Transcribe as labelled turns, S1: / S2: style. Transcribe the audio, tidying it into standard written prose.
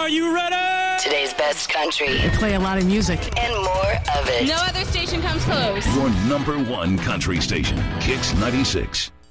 S1: Are you ready?
S2: Today's best country.
S3: They play a lot of music.
S2: And more of it.
S4: No other station comes close.
S5: Your number one country station, Kicks 96.